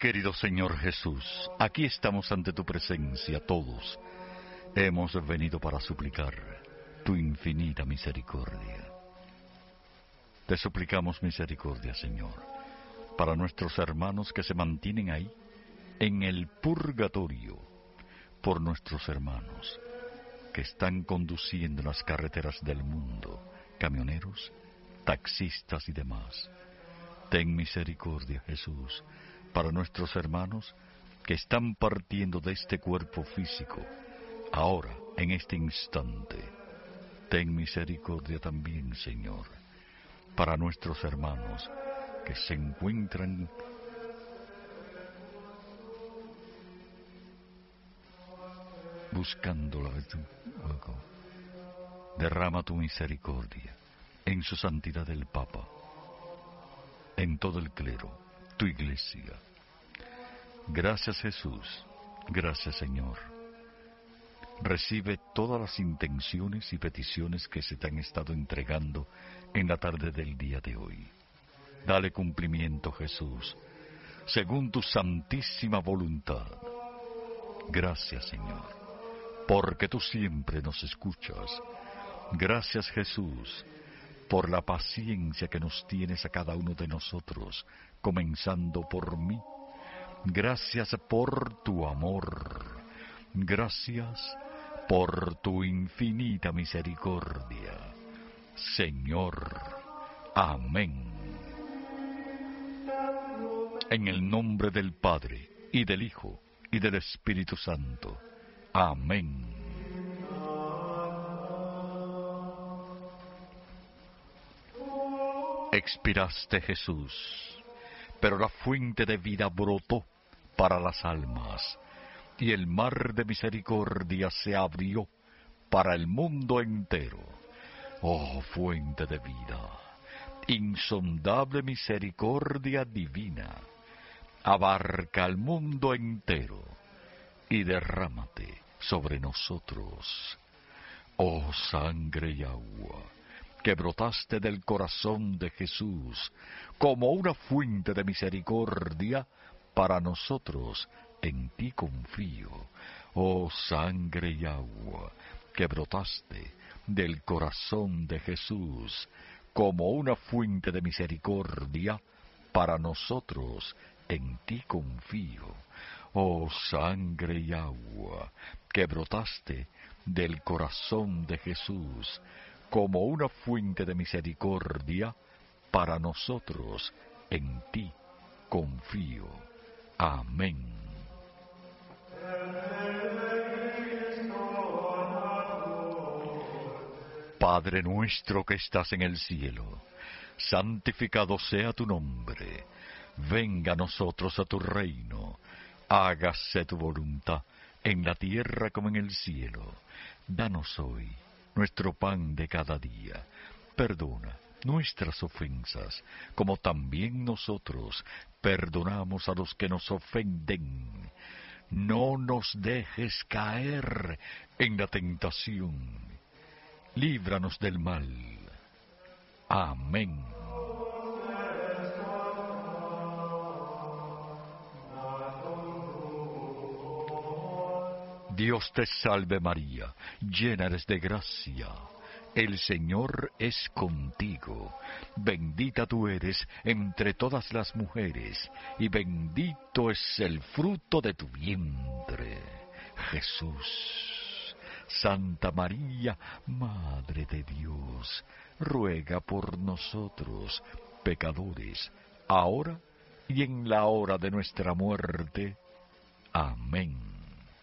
Querido Señor Jesús, aquí estamos ante tu presencia todos. Hemos venido para suplicar tu infinita misericordia. Te suplicamos misericordia, Señor, para nuestros hermanos que se mantienen ahí, en el purgatorio, por nuestros hermanos que están conduciendo las carreteras del mundo, camioneros, taxistas y demás. Ten misericordia, Jesús, para nuestros hermanos que están partiendo de este cuerpo físico, ahora, en este instante. Ten misericordia también, Señor, para nuestros hermanos que se encuentran buscando la verdad. Derrama tu misericordia en su santidad el Papa, en todo el clero, tu iglesia. Gracias, Jesús. Gracias, Señor. Recibe todas las intenciones y peticiones que se te han estado entregando en la tarde del día de hoy. Dale cumplimiento, Jesús, según tu santísima voluntad. Gracias, Señor, porque tú siempre nos escuchas. Gracias, Jesús, por la paciencia que nos tienes a cada uno de nosotros, comenzando por mí. Gracias por tu amor. Gracias por tu infinita misericordia. Señor. Amén. En el nombre del Padre, y del Hijo, y del Espíritu Santo. Amén. Expiraste, Jesús, pero la fuente de vida brotó para las almas, y el mar de misericordia se abrió para el mundo entero. Oh, fuente de vida, insondable misericordia divina, abarca al mundo entero y derrámate sobre nosotros. Oh, sangre y agua, que brotaste del corazón de Jesús como una fuente de misericordia para nosotros, en ti confío. Oh, sangre y agua, que brotaste del corazón de Jesús como una fuente de misericordia para nosotros, en ti confío. Oh, sangre y agua, que brotaste del corazón de Jesús como una fuente de misericordia para nosotros, en ti confío. Amén. Padre nuestro que estás en el cielo, santificado sea tu nombre. Venga a nosotros a tu reino. Hágase tu voluntad en la tierra como en el cielo. Danos hoy nuestro pan de cada día. Perdona nuestras ofensas, como también nosotros perdonamos a los que nos ofenden. No nos dejes caer en la tentación. Líbranos del mal. Amén. Dios te salve María, llena eres de gracia. El Señor es contigo. Bendita tú eres entre todas las mujeres, y bendito es el fruto de tu vientre, Jesús. Santa María, Madre de Dios, ruega por nosotros, pecadores, ahora y en la hora de nuestra muerte. Amén.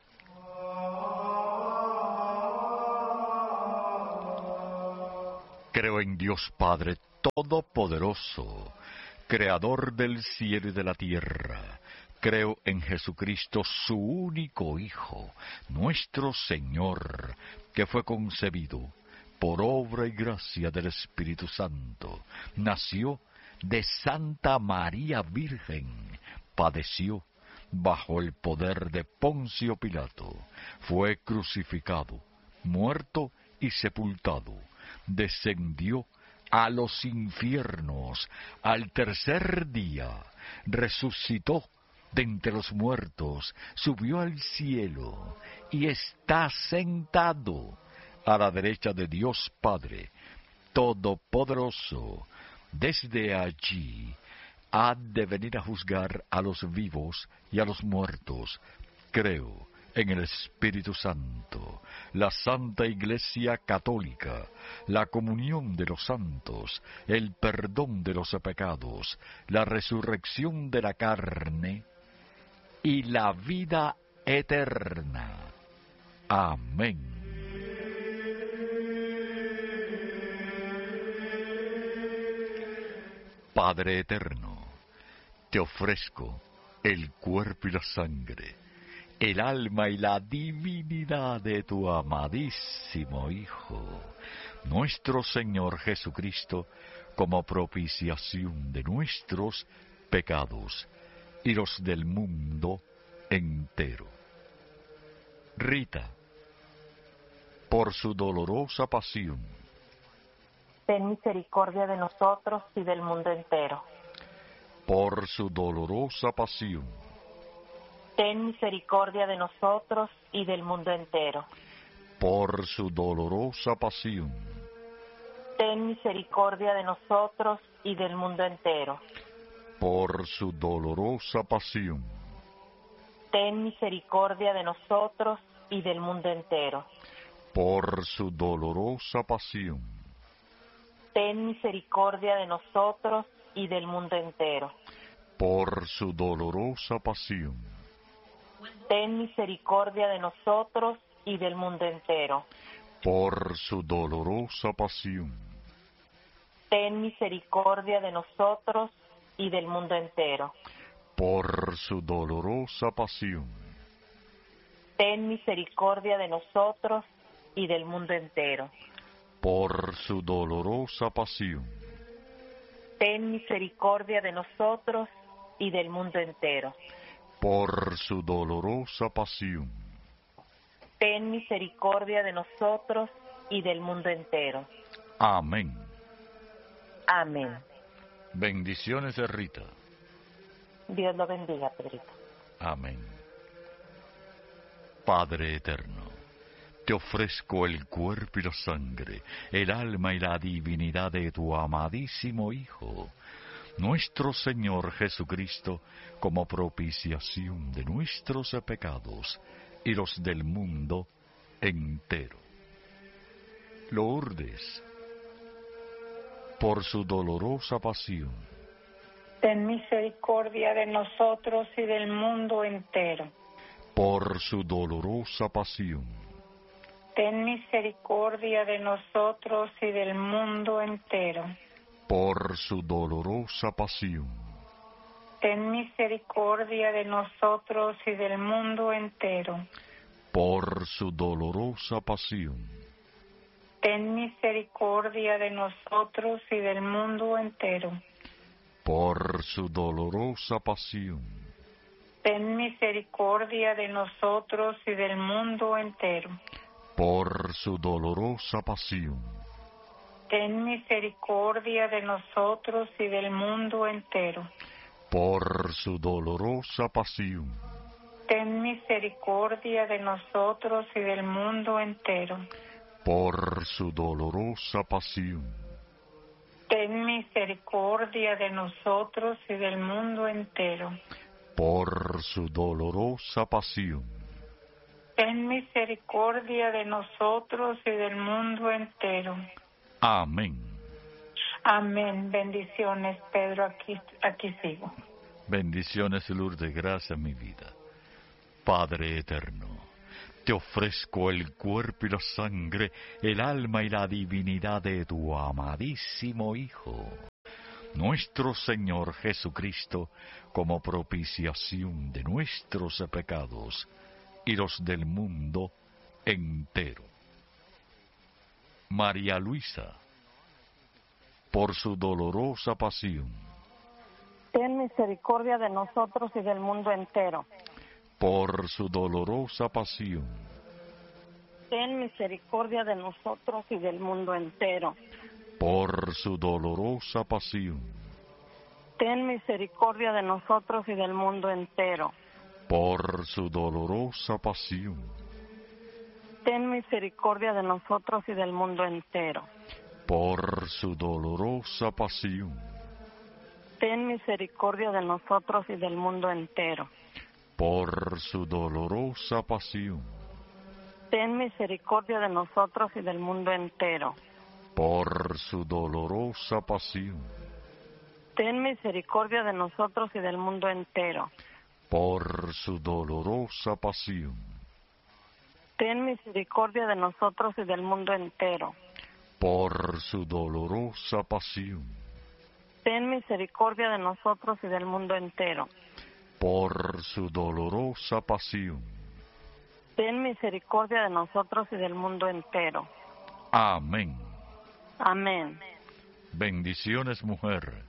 Creo en Dios Padre Todopoderoso, Creador del cielo y de la tierra. Creo en Jesucristo, su único Hijo, nuestro Señor, que fue concebido por obra y gracia del Espíritu Santo. Nació de Santa María Virgen, padeció bajo el poder de Poncio Pilato, fue crucificado, muerto y sepultado. Descendió a los infiernos, al tercer día resucitó de entre los muertos, subió al cielo y está sentado a la derecha de Dios Padre Todopoderoso. Desde allí ha de venir a juzgar a los vivos y a los muertos. Creo en el Espíritu Santo, la Santa Iglesia Católica, la comunión de los santos, el perdón de los pecados, la resurrección de la carne y la vida eterna. Amén. Padre eterno, te ofrezco el cuerpo y la sangre, el alma y la divinidad de tu amadísimo Hijo, nuestro Señor Jesucristo, como propiciación de nuestros pecados y los del mundo entero. Rita, por su dolorosa pasión, ten misericordia de nosotros y del mundo entero. por su dolorosa pasión, Ten misericordia de nosotros y del mundo entero. por su dolorosa pasión, Ten misericordia de nosotros y del mundo entero. por su dolorosa pasión, Ten misericordia de nosotros y del mundo entero. por su dolorosa pasión, Ten misericordia de nosotros y del mundo entero. por su dolorosa pasión, Ten misericordia de nosotros y del mundo entero. por su dolorosa pasión, Ten misericordia de nosotros y del mundo entero. por su dolorosa pasión, Ten misericordia de nosotros y del mundo entero. por su dolorosa pasión, Ten misericordia de nosotros y del mundo entero. por su dolorosa pasión, Ten misericordia de nosotros y del mundo entero. amén. Amén. Bendiciones de Rita. Dios lo bendiga, Pedrito. Amén. Padre eterno, te ofrezco el cuerpo y la sangre, el alma y la divinidad de tu amadísimo Hijo, nuestro Señor Jesucristo, como propiciación de nuestros pecados y los del mundo entero. Lourdes, por su dolorosa pasión, ten misericordia de nosotros y del mundo entero. por su dolorosa pasión, Ten misericordia de nosotros y del mundo entero. por su dolorosa pasión, Ten misericordia de nosotros y del mundo entero. por su dolorosa pasión, Ten misericordia de nosotros y del mundo entero. por su dolorosa pasión, Ten misericordia de nosotros y del mundo entero. por su dolorosa pasión, Ten misericordia de nosotros y del mundo entero. por su dolorosa pasión, Ten misericordia de nosotros y del mundo entero. por su dolorosa pasión, Ten misericordia de nosotros y del mundo entero. por su dolorosa pasión, Ten misericordia de nosotros y del mundo entero. amén. Amén. Bendiciones, Pedro. Aquí sigo. Bendiciones, Lourdes, gracias, mi vida. Padre eterno, te ofrezco el cuerpo y la sangre, el alma y la divinidad de tu amadísimo Hijo, nuestro Señor Jesucristo, como propiciación de nuestros pecados y los del mundo entero. María Luisa, por su dolorosa pasión, ten misericordia de nosotros y del mundo entero. por su dolorosa pasión, Ten misericordia de nosotros y del mundo entero. por su dolorosa pasión, ten misericordia de nosotros y del mundo entero. por su dolorosa pasión, Ten misericordia de nosotros y del mundo entero. por su dolorosa pasión, Ten misericordia de nosotros y del mundo entero. por su dolorosa pasión, Ten misericordia de nosotros y del mundo entero. por su dolorosa pasión, Ten misericordia de nosotros y del mundo entero. por su dolorosa pasión, Ten misericordia de nosotros y del mundo entero. por su dolorosa pasión, Ten misericordia de nosotros y del mundo entero. por su dolorosa pasión. Ten misericordia de nosotros y del mundo entero. Amén. Amén. Bendiciones, mujer.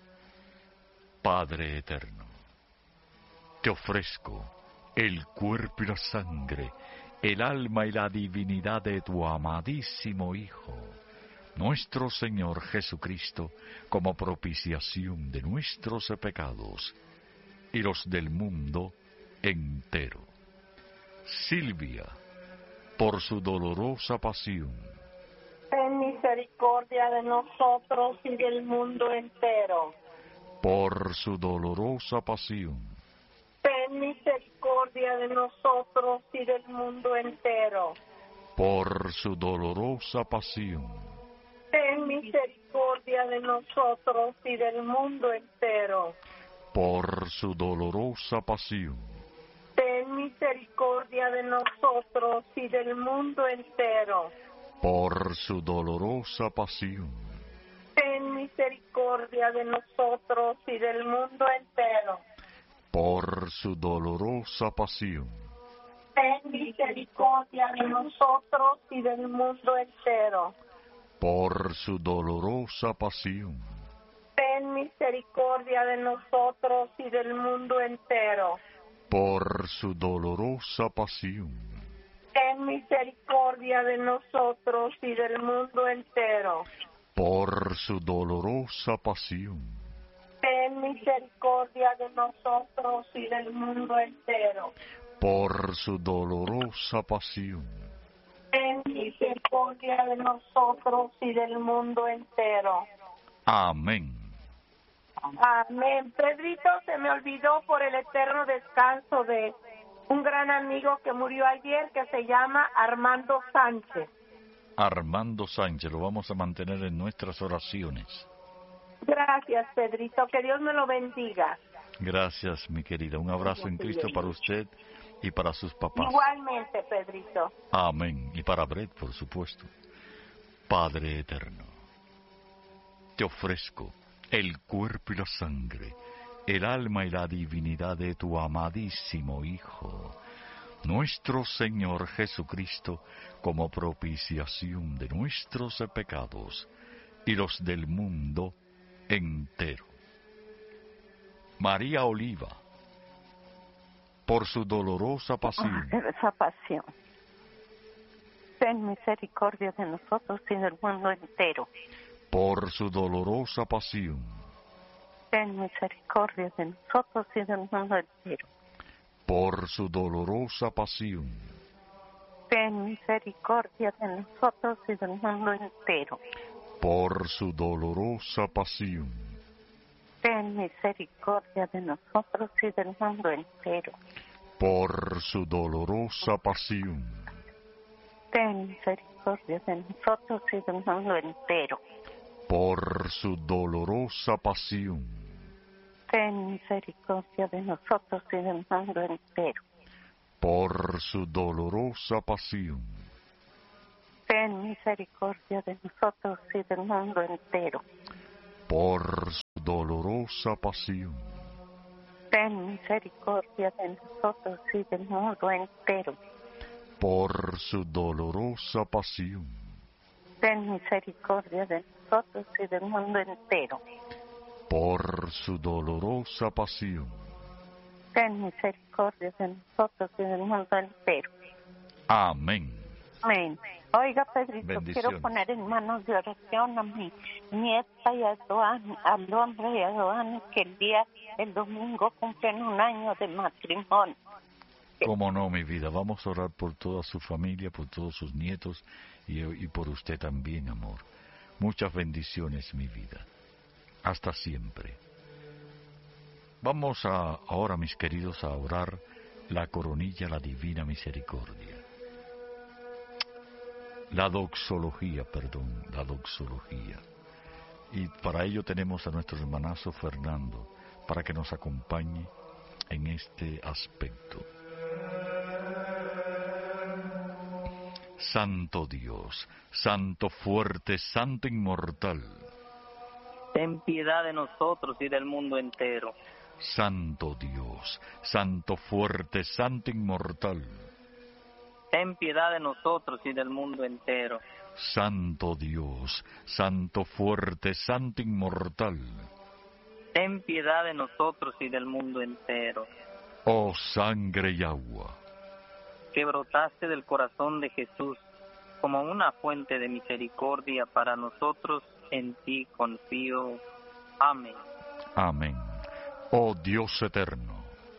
Padre eterno, te ofrezco el cuerpo y la sangre, el alma y la divinidad de tu amadísimo Hijo, nuestro Señor Jesucristo, como propiciación de nuestros pecados y los del mundo entero. Silvia, por su dolorosa pasión, Ten misericordia de nosotros y del mundo entero. por su dolorosa pasión, Ten misericordia de nosotros y del mundo entero. por su dolorosa pasión, Ten misericordia de nosotros y del mundo entero. por su dolorosa pasión, Ten misericordia de nosotros y del mundo entero. por su dolorosa pasión, Ten misericordia de nosotros y del mundo entero. por su dolorosa pasión, Ten misericordia de nosotros y del mundo entero. por su dolorosa pasión, Ten misericordia de nosotros y del mundo entero. por su dolorosa pasión, Ten misericordia de nosotros y del mundo entero. por su dolorosa pasión, Ten misericordia de nosotros y del mundo entero. por su dolorosa pasión, Ten misericordia de nosotros y del mundo entero. amén. Amén. Pedrito, se me olvidó por el eterno descanso de un gran amigo que murió ayer que se llama Armando Sánchez. Armando Sánchez, lo vamos a mantener en nuestras oraciones. Gracias, Pedrito. Que Dios me lo bendiga. Gracias, mi querida. Un abrazo en Cristo para usted y para sus papás. Igualmente, Pedrito. Amén. Y para Brett, por supuesto. Padre eterno, te ofrezco el cuerpo y la sangre, el alma y la divinidad de tu amadísimo Hijo, nuestro Señor Jesucristo, como propiciación de nuestros pecados y los del mundo entero. María Oliva, por su dolorosa pasión, Esa pasión. Ten misericordia de nosotros y del mundo entero. por su dolorosa pasión, Ten misericordia de nosotros y del mundo entero. por su dolorosa pasión, Ten misericordia de nosotros y del mundo entero. por su dolorosa pasión, Ten misericordia de nosotros y del mundo entero. por su dolorosa pasión, Ten misericordia de nosotros y del mundo entero. por su dolorosa pasión, Ten misericordia de nosotros y del mundo entero. por su dolorosa pasión, Ten misericordia de nosotros y del mundo entero. por su dolorosa pasión, Ten misericordia de nosotros y del mundo entero. por su dolorosa pasión, Ten misericordia de nosotros y del mundo entero. por su dolorosa pasión, Ten misericordia de nosotros y del mundo entero. amén. Amén. Oiga, Pedrito, Bendiciones. quiero poner en manos de oración a mi nieta y a Doan, a Londra y a Doan, que el domingo cumplen 1 año de matrimonio. Cómo no, mi vida. Vamos a orar por toda su familia, por todos sus nietos y por usted también, amor. Muchas bendiciones, mi vida. Hasta siempre. Vamos ahora, mis queridos, a orar la coronilla, la divina misericordia. La doxología. Y para ello tenemos a nuestro hermanazo Fernando, para que nos acompañe en este aspecto. Santo Dios, Santo fuerte, Santo inmortal. Ten piedad de nosotros y del mundo entero. Santo Dios, Santo fuerte, Santo inmortal. Ten piedad de nosotros y del mundo entero. Santo Dios, Santo fuerte, Santo inmortal. Ten piedad de nosotros y del mundo entero. Oh sangre y agua, Que brotaste del corazón de Jesús como una fuente de misericordia para nosotros, en ti confío. Amén. amén. Oh Dios eterno,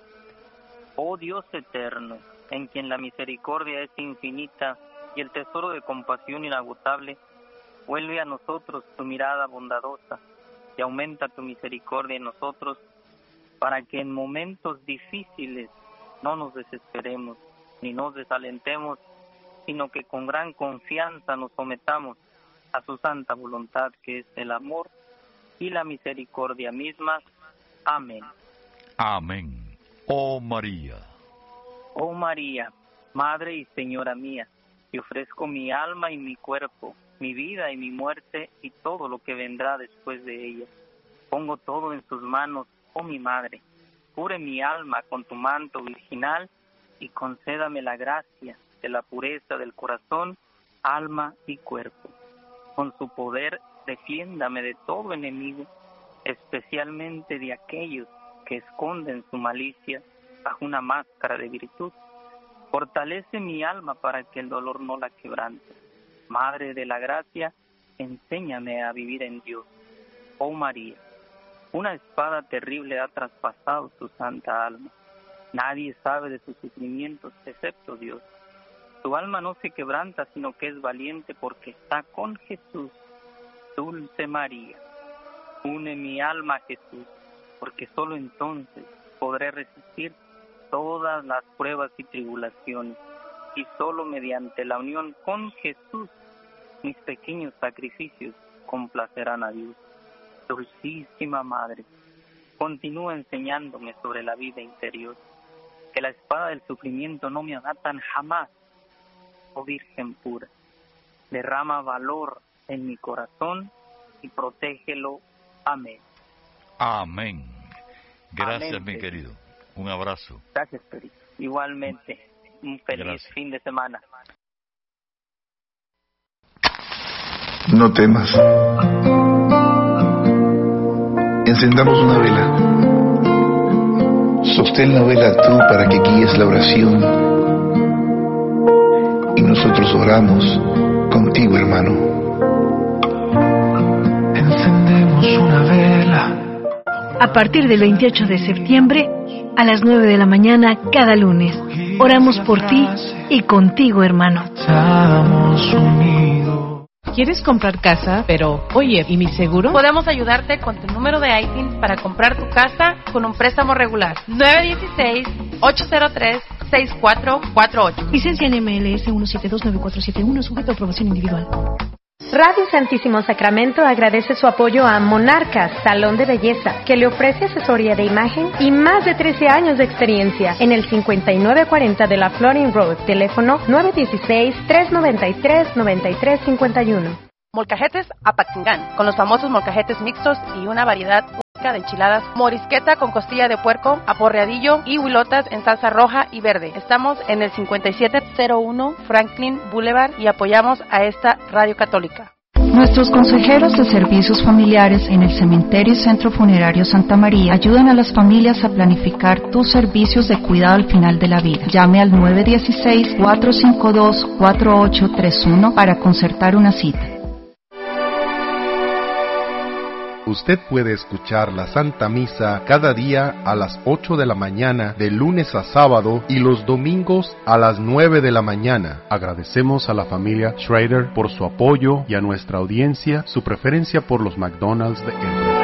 Oh Dios eterno, en quien la misericordia es infinita y el tesoro de compasión inagotable, vuelve a nosotros tu mirada bondadosa y aumenta tu misericordia en nosotros, para que en momentos difíciles no nos desesperemos ni nos desalentemos, sino que con gran confianza nos sometamos a su santa voluntad, que es el amor y la misericordia misma. Amén. amén. Oh María, Oh María, Madre y Señora mía, te ofrezco mi alma y mi cuerpo, mi vida y mi muerte y todo lo que vendrá después de ella. Pongo todo en tus manos, oh mi Madre. Cubre mi alma con tu manto virginal y concédame la gracia de la pureza del corazón, alma y cuerpo. Con su poder defiéndame de todo enemigo, especialmente de aquellos que esconden su malicia bajo una máscara de virtud. Fortalece mi alma para que el dolor no la quebrante. Madre de la gracia, enséñame a vivir en Dios. Oh María, una espada terrible ha traspasado tu santa alma. Nadie sabe de sus sufrimientos excepto Dios. Tu alma no se quebranta, sino que es valiente porque está con Jesús. Dulce María, une mi alma a Jesús, porque solo entonces podré resistir todas las pruebas y tribulaciones, y solo mediante la unión con Jesús mis pequeños sacrificios complacerán a Dios. Dulcísima Madre, continúa enseñándome sobre la vida interior, que la espada del sufrimiento no me abatan jamás. Oh Virgen pura, derrama valor en mi corazón y protégelo. Amén. amén. Gracias, Amén, mi Pedro. querido. Un abrazo. Gracias, Pedrito. Igualmente, un feliz Gracias. fin de semana. No temas. Encendamos una vela. Sostén la vela tú para que guíes la oración. Y nosotros oramos contigo, hermano. Encendemos una vela. A partir del 28 de septiembre, a las 9 de la mañana cada lunes, oramos por ti y contigo, hermano. Estamos unidos. ¿Quieres comprar casa? Pero, oye, ¿y mi seguro? Podemos ayudarte con tu número de ITIN para comprar tu casa con un préstamo regular. 916-803-6448. Licencia en MLS 1729471, sujeto a aprobación individual. Radio Santísimo Sacramento agradece su apoyo a Monarcas, Salón de Belleza, que le ofrece asesoría de imagen y más de 13 años de experiencia en el 5940 de la Florin Road, teléfono 916-393-9351. Molcajetes Apaxingán, con los famosos molcajetes mixtos y una variedad única de enchiladas, morisqueta con costilla de puerco, aporreadillo y huilotas en salsa roja y verde. Estamos en el 5701 Franklin Boulevard y apoyamos a esta radio católica. Nuestros consejeros de servicios familiares en el Cementerio y Centro Funerario Santa María ayudan a las familias a planificar tus servicios de cuidado al final de la vida. Llame al 916-452-4831 para concertar una cita. Usted puede escuchar la Santa Misa cada día a las 8 de la mañana, de lunes a sábado, y los domingos a las 9 de la mañana. Agradecemos a la familia Schrader por su apoyo y a nuestra audiencia su preferencia por los McDonald's de Embry.